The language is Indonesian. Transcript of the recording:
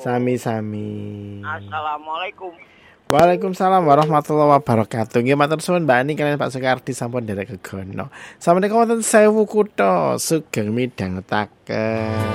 Sami-sami. Assalamualaikum. Waalaikumsalam warahmatullahi wabarakatuh. Nggih matur suwun Mbak Ani kalian Pak Soekardi sampun nderek gegono. Sampun wonten 1000 kutha sugeng midhangetaken.